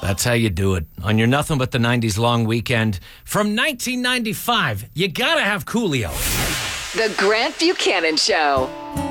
That's how you do it. On your Nothing But the 90s long weekend from 1995, you gotta have Coolio. The Grant Buchanan Show.